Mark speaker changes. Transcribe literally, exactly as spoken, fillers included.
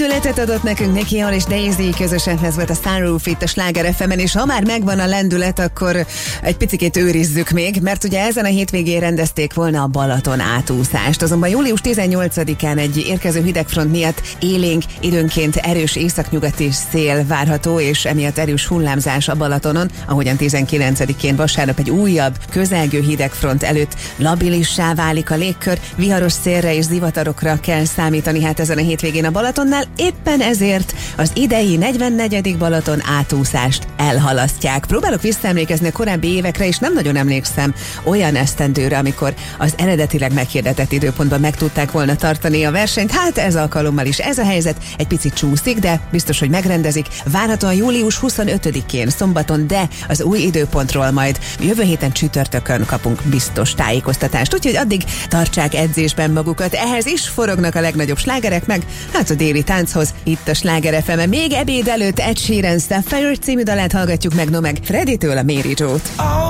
Speaker 1: Lendületet adott nekünk Nicky Hall és Daisy közösen, ez volt a Sunroof itt a Sláger ef emen, és ha már megvan a lendület, akkor egy picikét őrizzük még, mert ugye ezen a hétvégén rendezték volna a Balaton átúszást. Azonban július tizennyolcadikán egy érkező hidegfront miatt élénk, időnként erős északnyugati szél várható, és emiatt erős hullámzás a Balatonon, ahogyan tizenkilencedikén vasárnap egy újabb, közelgő hidegfront előtt labilissá válik a légkör, viharos szélre és zivatarokra kell számítani hát ezen a hétvégén a Balatonnál. Éppen ezért az idei negyvennegyedik Balaton átúszást elhalasztják. Próbálok visszaemlékezni a korábbi évekre, és nem nagyon emlékszem olyan esztendőre, amikor az eredetileg meghirdetett időpontban meg tudták volna tartani a versenyt. Hát ez alkalommal is ez a helyzet, egy picit csúszik, de biztos, hogy megrendezik. Várhatóan július huszonötödikén szombaton, de az új időpontról majd jövő héten csütörtökön kapunk biztos tájékoztatást. Úgyhogy addig tartsák edzésben magukat. Ehhez is forognak a legnagyobb slágerek, meg hát a déli tánchoz itt a Sláger ef emen. Még ebéd előtt Ed Sheeran Sapphire című dalát hallgatjuk meg, no meg Freddie-től a Mary Jo-t.